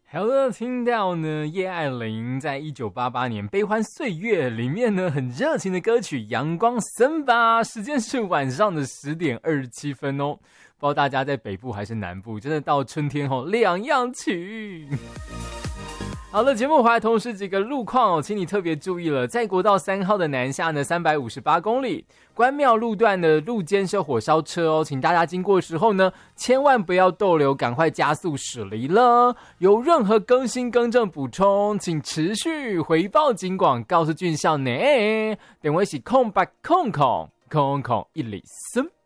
好的，听到呢叶爱玲在1988年《悲欢岁月》里面呢很热情的歌曲《阳光森巴》，时间是晚上的10点27分哦。不知道大家在北部还是南部，真的到春天后两样情。好了，节目回来同时几个路况哦，请你特别注意了，在国道3号的南下呢358公里，关庙路段的路肩是有火烧车哦，请大家经过的时候呢，千万不要逗留，赶快加速驶离了。有任何更新更正补充，请持续回报警广，告诉俊孝呢。电话是0800 103